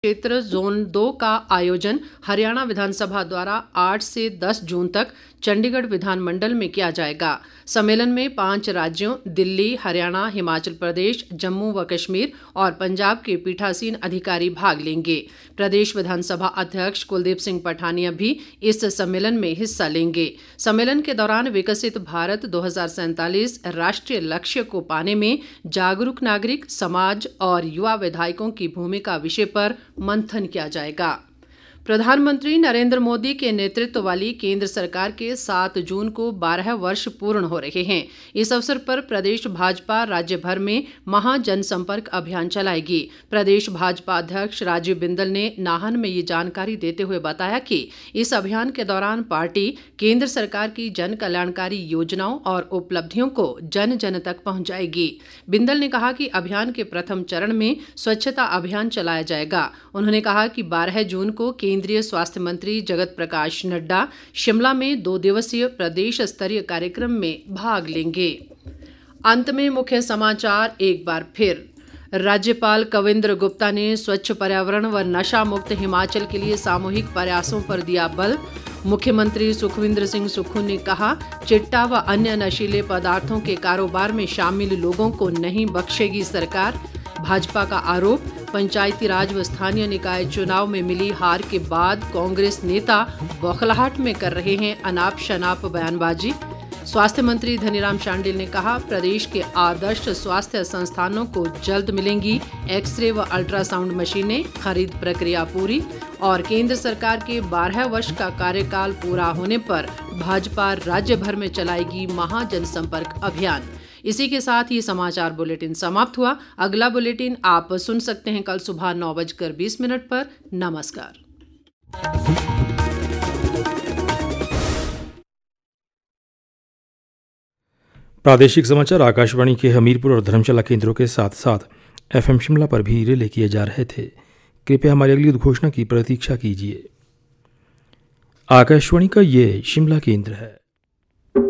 क्षेत्र जोन 2 का आयोजन हरियाणा विधानसभा द्वारा 8 से 10 जून तक चंडीगढ़ विधानमंडल में किया जाएगा। सम्मेलन में 5 राज्यों दिल्ली, हरियाणा, हिमाचल प्रदेश, जम्मू व कश्मीर और पंजाब के पीठासीन अधिकारी भाग लेंगे। प्रदेश विधानसभा अध्यक्ष कुलदीप सिंह पठानिया भी इस सम्मेलन में हिस्सा लेंगे। सम्मेलन के दौरान विकसित भारत 2047 राष्ट्रीय लक्ष्य को पाने में जागरूक नागरिक, समाज और युवा विधायकों की भूमिका विषय पर मंथन किया जाएगा। प्रधानमंत्री नरेंद्र मोदी के नेतृत्व वाली केंद्र सरकार के 7 जून को 12 वर्ष पूर्ण हो रहे हैं। इस अवसर पर प्रदेश भाजपा राज्य भर में महा जनसंपर्क अभियान चलाएगी। प्रदेश भाजपा अध्यक्ष राजीव बिंदल ने नाहन में ये जानकारी देते हुए बताया कि इस अभियान के दौरान पार्टी केंद्र सरकार की जन कल्याणकारी योजनाओं और उपलब्धियों को जन जन तक पहुंचाएगी। बिंदल ने कहा कि अभियान के प्रथम चरण में स्वच्छता अभियान चलाया जाएगा। उन्होंने कहा कि 12 जून को केंद्रीय स्वास्थ्य मंत्री जगत प्रकाश नड्डा शिमला में 2 दिवसीय प्रदेश स्तरीय कार्यक्रम में भाग लेंगे। अंत में मुख्य समाचार एक बार फिर। राज्यपाल कविंद्र गुप्ता ने स्वच्छ पर्यावरण व नशा मुक्त हिमाचल के लिए सामूहिक प्रयासों पर दिया बल। मुख्यमंत्री सुखविंदर सिंह सुक्खू ने कहा, चिट्टा व अन्य नशीले पदार्थों के कारोबार में शामिल लोगों को नहीं बख्शेगी सरकार। भाजपा का आरोप, पंचायती राज व स्थानीय निकाय चुनाव में मिली हार के बाद कांग्रेस नेता बौखलाहट में कर रहे हैं अनाप शनाप बयानबाजी। स्वास्थ्य मंत्री धनीराम शांडिल ने कहा, प्रदेश के आदर्श स्वास्थ्य संस्थानों को जल्द मिलेंगी एक्सरे व अल्ट्रासाउंड मशीनें, खरीद प्रक्रिया पूरी। और केंद्र सरकार के 12 वर्ष का कार्यकाल पूरा होने पर भाजपा राज्य भर में चलाएगी महा जनसंपर्क अभियान। इसी के साथ ही समाचार बुलेटिन समाप्त हुआ। अगला बुलेटिन आप सुन सकते हैं कल सुबह 9:20 पर। नमस्कार। प्रादेशिक समाचार आकाशवाणी के हमीरपुर और धर्मशाला केंद्रों के साथ साथ FM शिमला पर भी रिले किए जा रहे थे। कृपया हमारी अगली उद्घोषणा की प्रतीक्षा कीजिए। आकाशवाणी का ये शिमला केंद्र है।